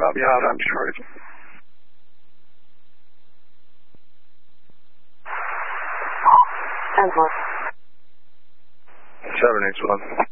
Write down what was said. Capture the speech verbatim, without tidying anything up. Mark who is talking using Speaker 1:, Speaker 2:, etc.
Speaker 1: I'll be out on Detroit.
Speaker 2: ten four.
Speaker 1: seven eight one.